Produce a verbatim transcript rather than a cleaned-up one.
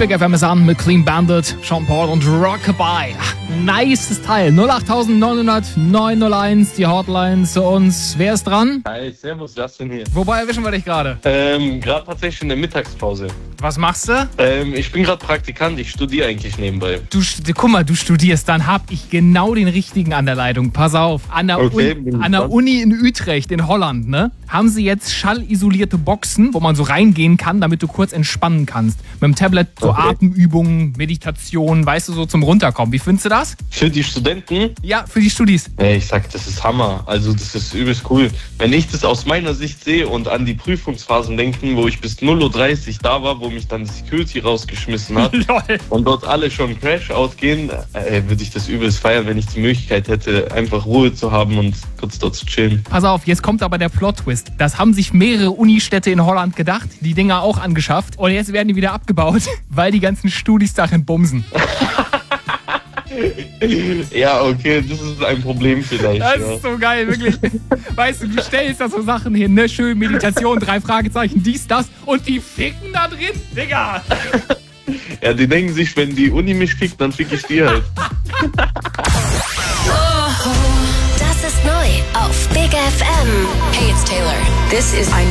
Big F M ist an mit Clean Bandit, Sean Paul und Rockabye. Nices Teil. null acht neun null null neun null eins, die Hotline zu uns. Wer ist dran? Hi, servus, Justin hier. Wobei erwischen wir dich gerade? Ähm, gerade tatsächlich in der Mittagspause. Was machst du? Ähm, ich bin gerade Praktikant, ich studiere eigentlich nebenbei. Du, guck mal, du studierst, dann hab ich genau den richtigen an der Leitung. Pass auf, an der, Okay, Uni, bin an der gespannt. Uni in Utrecht in Holland, ne, haben sie jetzt schallisolierte Boxen, wo man so reingehen kann, damit du kurz entspannen kannst. Mit dem Tablet so Okay. Atemübungen, Meditation, weißt du, so zum Runterkommen. Wie findest du das? Für die Studenten, Ja, für die Studis. ey, ich sag, das ist Hammer. Also das ist übelst cool. Wenn ich das aus meiner Sicht sehe und an die Prüfungsphasen denken, wo ich bis null Uhr dreißig da war, wo mich dann Security rausgeschmissen hat Lol. und dort alle schon Crash ausgehen, äh, würde ich das übelst feiern, wenn ich die Möglichkeit hätte, einfach Ruhe zu haben und kurz dort zu chillen. Pass auf, jetzt kommt aber der Plot-Twist. Das haben sich mehrere Unistädte in Holland gedacht, die Dinger auch angeschafft. Und jetzt werden die wieder abgebaut, weil die ganzen Studis darin bumsen. Ja, okay, das ist ein Problem vielleicht. Das ja. ist so geil, wirklich. Weißt du, du stellst da so Sachen hin, ne? Schön Meditation, drei Fragezeichen, dies, das. Und die ficken da drin, Digga. Ja, die denken sich, wenn die Uni mich fickt, dann fick ich die halt. Das ist neu auf Big F M. Hey, it's Taylor. This is ein